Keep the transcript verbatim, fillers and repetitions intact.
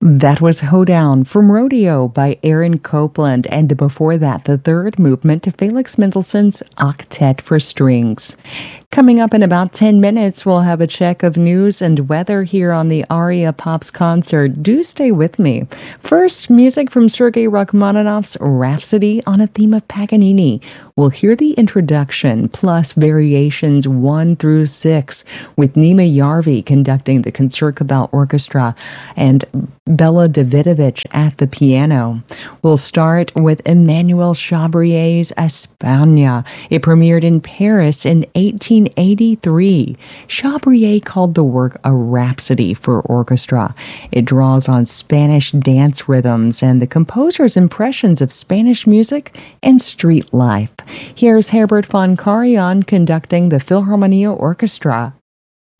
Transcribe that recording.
That was Hoedown from Rodeo by Aaron Copland, and before that, the third movement to Felix Mendelssohn's Octet for Strings. Coming up in about ten minutes, we'll have a check of news and weather here on the Aria Pops concert. Do stay with me. First, music from Sergei Rachmaninoff's Rhapsody on a theme of Paganini. We'll hear the introduction plus variations one through six with Nima Yarvi conducting the Concertgebouw Orchestra and Bella Davidovich at the piano. We'll start with Emmanuel Chabrier's España. It premiered in Paris in eighteen eighty-three. Chabrier called the work a rhapsody for orchestra. It draws on Spanish dance rhythms and the composer's impressions of Spanish music and street life. Here's Herbert von Karajan conducting the Philharmonia Orchestra.